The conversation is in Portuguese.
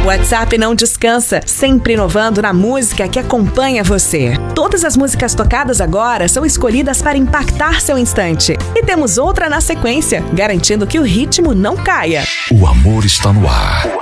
O WhatsApp não descansa, sempre inovando na música que acompanha você. Todas as músicas tocadas agora são escolhidas para impactar seu instante. E temos outra na sequência, garantindo que o ritmo não caia. O amor está no ar.